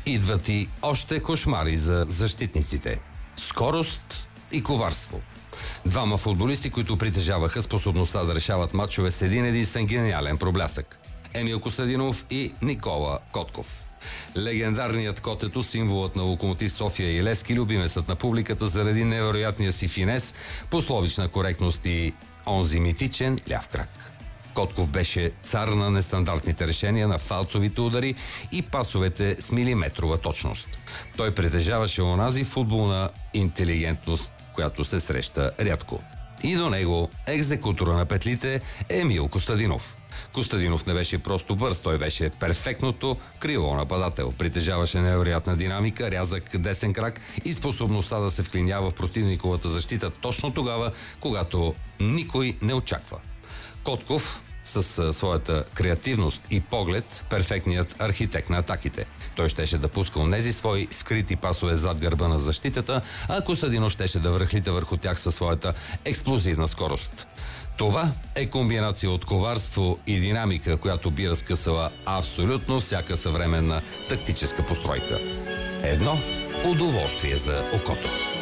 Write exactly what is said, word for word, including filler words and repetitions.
Идват и още кошмари за защитниците. Скорост и коварство. Двама футболисти, които притежаваха способността да решават мачове с един единствен гениален проблясък. Емил Костадинов и Никола Котков. Легендарният Котето, символът на Локомотив София и Левски, любимецът на публиката заради невероятния си финес, пословична коректност и онзи митичен ляв крак. Котков беше цар на нестандартните решения, на фалцовите удари и пасовете с милиметрова точност. Той притежаваше онази футболна интелигентност, която се среща рядко. И до него екзекутора на петлите Емил Костадинов. Костадинов не беше просто бърз, той беше перфектното крило нападател. Притежаваше невероятна динамика, рязък десен крак и способността да се вклинява в противниковата защита точно тогава, когато никой не очаква. Котков с своята креативност и поглед, перфектният архитект на атаките. Той щеше да пуска онези свои скрити пасове зад гърба на защитата, а Костадинов щеше да връхлита върху тях със своята експлозивна скорост. Това е комбинация от коварство и динамика, която би разкъсала абсолютно всяка съвременна тактическа постройка. Едно удоволствие за окото.